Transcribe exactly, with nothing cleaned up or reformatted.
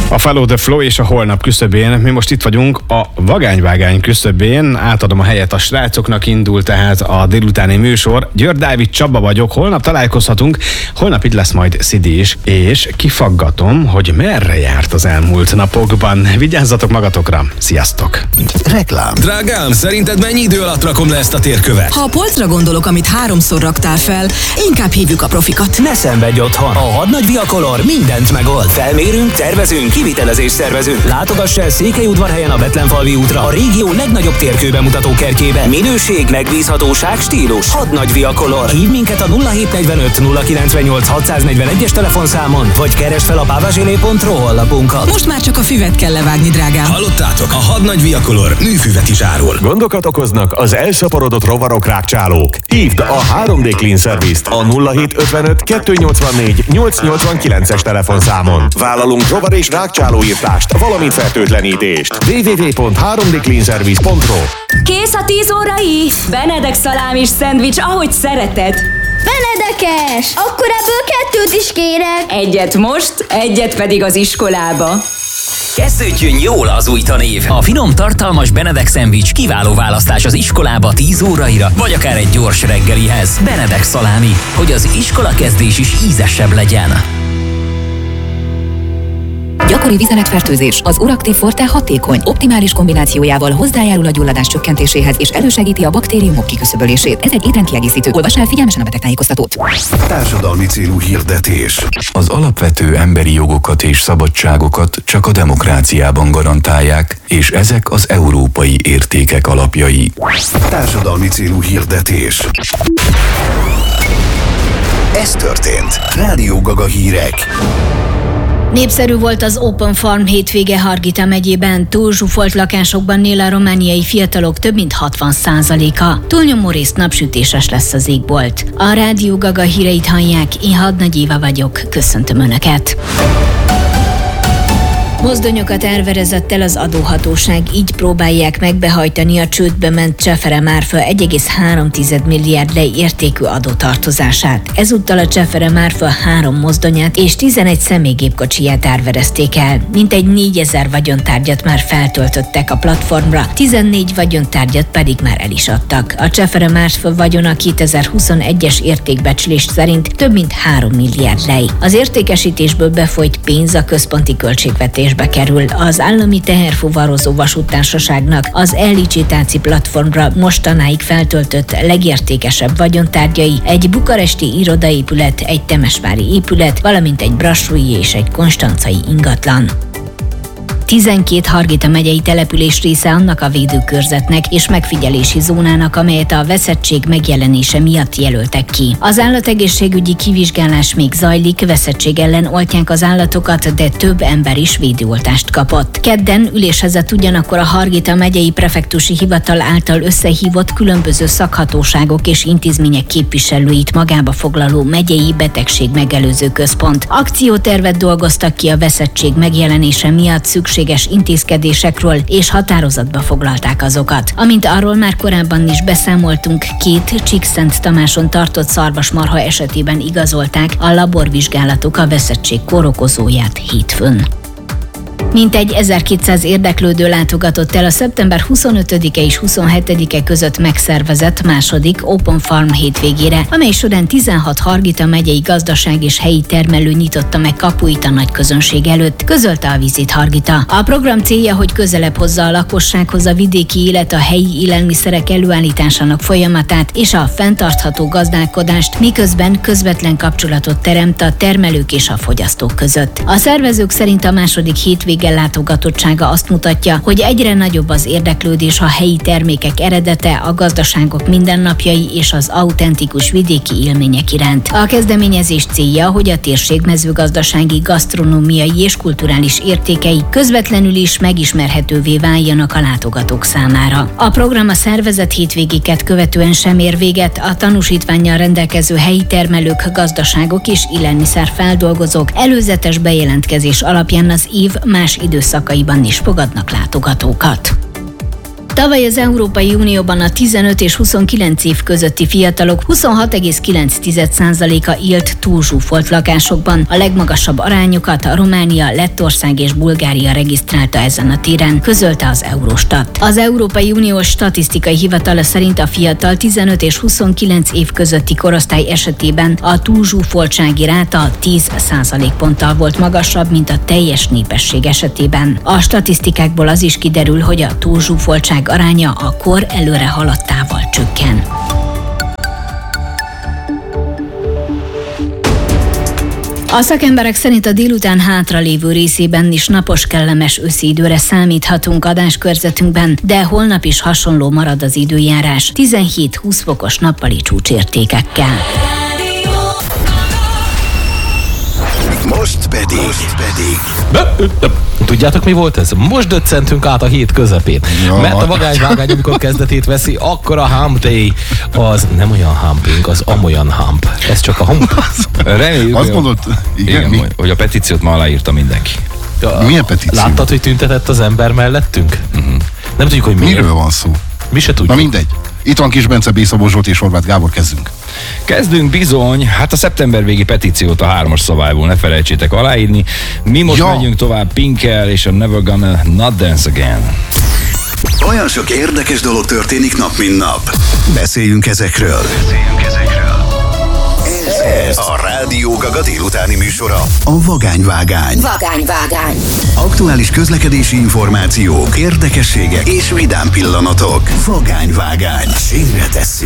A Follow the Flow és a holnap küszöbén. Mi most itt vagyunk a vagányvágány küszöbén. Átadom a helyet a srácoknak, indul tehát a délutáni műsor. György Dávid Csaba vagyok, holnap találkozhatunk. Holnap itt lesz majd Szidi is, és kifaggatom, hogy merre járt az elmúlt napokban. Vigyázzatok magatokra. Sziasztok! Reklám. Drágám, szerinted mennyi idő alatt rakom le ezt a térkövet? Ha a polcra gondolok, amit háromszor raktál fel, inkább hívjuk a profikat. Ne szenvedj otthon! A Hadnagy Viacolor mindent megold. Felmérünk, tervezünk, kivitelezést szervezünk. Látogass el Székelyudvarhelyen a Betlenfalvi útra, a régió legnagyobb térkőbemutató kertjébe. Minőség, megbízhatóság, stílus. Hadnagy Viacolor. Hív minket a nulla hét negyvenöt nulla kilencvennyolc hatszáznegyvenegyes telefonszámon, vagy keresd fel a pavazsilé pont ro honlapunkat. Most már csak a füvet kell levágni, drágám. Hallottátok? A Hadnagy Viacolor műfüvet is árul. Gondokat okoznak az elszaporodott rovarok, rákcsálók. Hívd a három dé Clean Service-t a nulla hét ötvenöt kettőnyolcvannégy nyolcszáznyolcvankilences telefonszámon. Vállalunk rovar és rákcsálóírtást, valamint fertőtlenítést. double-u double-u double-u pont három d clean service pont ro. Kész a tíz órai? Benedek szalámis szendvics, ahogy szereted. Benedekes! Akkor ebből kettőt is kérek. Egyet most, egyet pedig az iskolába. Kezdődjön jól az új tanév. A finom, tartalmas Benedek szendvics kiváló választás az iskolába tíz óraira, vagy akár egy gyors reggelihez. Benedek szalámi, hogy az iskola kezdés is ízesebb legyen. Gyakori vizeletfertőzés. Az Uractiv Forte hatékony, optimális kombinációjával hozzájárul a gyulladás csökkentéséhez és elősegíti a baktériumok kiküszöbölését. Ez egy étrendkiegészítő. Olvass el figyelmesen a betegtájékoztatót. Társadalmi célú hirdetés. Az alapvető emberi jogokat és szabadságokat csak a demokráciában garantálják, és ezek az európai értékek alapjai. Társadalmi célú hirdetés. Ez történt. Rádió Gaga hírek. Népszerű volt az Open Farm hétvége Hargita megyében. Túlzsúfolt lakásokban él a romániai fiatalok több mint hatvan százaléka. Túlnyomó részt napsütéses lesz az égbolt. A Rádió Gaga híreit hallják, én Hadnagy Éva vagyok. Köszöntöm Önöket! Mozdonyokat árverezett el az adóhatóság, így próbálják megbehajtani a csődbe ment Csefere Márfa egy egész három milliárd lej értékű adótartozását. Ezúttal a Csefere Márfa három mozdonyát és tizenegy személygépkocsiját árverezték el. Mintegy négyezer vagyontárgyat már feltöltöttek a platformra, tizennégy vagyontárgyat pedig már el is adtak. A Csefere Márfa vagyona kétezer-huszonegyes értékbecslés szerint több mint három milliárd lej. Az értékesítésből befolyt pénz a központi költségvetés kerül. Az állami teherfuvarozó vasúttársaságnak az e-licitáci platformra mostanáig feltöltött legértékesebb vagyontárgyai egy bukaresti irodaépület, egy temesvári épület, valamint egy brassói és egy konstancai ingatlan. tizenkét Hargita megyei település része annak a védőkörzetnek és megfigyelési zónának, amelyet a veszettség megjelenése miatt jelöltek ki. Az állategészségügyi kivizsgálás még zajlik, veszettség ellen oltják az állatokat, de több ember is védőoltást kapott. Kedden ülésezett ugyanakkor a Hargita megyei prefektusi hivatal által összehívott különböző szakhatóságok és intézmények képviselőit magába foglaló megyei betegség megelőző központ. Akciótervet dolgoztak ki a veszettség megjelenése miatt szükség intézkedésekről, és határozatba foglalták azokat. Amint arról már korábban is beszámoltunk, két Csíkszent Tamáson tartott szarvasmarha esetében igazolták a laborvizsgálatok a veszettség kórokozóját hétfőn. Mintegy ezerkétszáz érdeklődő látogatott el a szeptember huszonötödike és huszonhetedike között megszervezett második Open Farm hétvégére, amely során tizenhat Hargita megyei gazdaság és helyi termelő nyitotta meg kapuit a nagy közönség előtt, közölte a Visit Hargita. A program célja, hogy közelebb hozza a lakossághoz a vidéki élet, a helyi élelmiszerek előállításának folyamatát és a fenntartható gazdálkodást, miközben közvetlen kapcsolatot teremt a termelők és a fogyasztók között. A szervezők szerint a második hétvége látogatottsága azt mutatja, hogy egyre nagyobb az érdeklődés a helyi termékek eredete, a gazdaságok mindennapjai és az autentikus vidéki élmények iránt. A kezdeményezés célja, hogy a térség mezőgazdasági, gasztronómiai és kulturális értékei közvetlenül is megismerhetővé váljanak a látogatók számára. A program a szervezett hétvégéket követően sem ér véget, a tanúsítvánnyal rendelkező helyi termelők, gazdaságok és élelmiszerfeldolgozók előzetes bejelentkezés alapján az év más időszakaiban is fogadnak látogatókat. Tavaly az Európai Unióban a tizenöt és huszonkilenc év közötti fiatalok huszonhat egész kilenc százaléka élt túlzsúfolt lakásokban. A legmagasabb arányokat a Románia, Lettország és Bulgária regisztrálta ezen a téren, közölte az Eurostat. Az Európai Uniós Statisztikai Hivatala szerint a fiatal tizenöt és huszonkilenc év közötti korosztály esetében a túlzsúfoltsági ráta tíz százalékponttal volt magasabb, mint a teljes népesség esetében. A statisztikákból az is kiderül, hogy a túlzsúfoltság aránya a kor előre haladtával csökken. A szakemberek szerint a délután hátralévő részében is napos, kellemes őszi időre számíthatunk adáskörzetünkben, de holnap is hasonló marad az időjárás, tizenhét-húsz fokos nappali csúcsértékekkel. Most pedig, Most pedig. Be, be, tudjátok, mi volt ez? Most döccentünk át a hét közepén. Ja. Mert a vagányvágány, amikor kezdetét veszi, akkor a hump day az nem olyan humping, az amolyan hump. Ez csak a hump. Reméljük, azt mondod, igen, igen, hogy a petíciót ma aláírta mindenki. Ja, milyen petíció? Láttad, hogy tüntetett az ember mellettünk? Uh-huh. Nem tudjuk, hogy miért. Miről van szó? Mi se tudjuk. Na mindegy. Itt van Kis Bence, B. Szabó Zsolt és Horváth Gábor, kezdünk. Kezdünk bizony, hát a szeptember végi petíciót a hármas szabályból ne felejtsétek aláírni. Mi most ja. megyünk tovább Pinkkel és a Never Gonna Not Dance Again. Olyan sok érdekes dolog történik nap, mint nap. Beszéljünk ezekről. Beszéljünk ezekről. Ez, ez a Rádió Gaga délutáni műsora. A Vagányvágány. Vagányvágány. Aktuális közlekedési információk, érdekességek és vidám pillanatok. Vagányvágány. Sínre tesszük.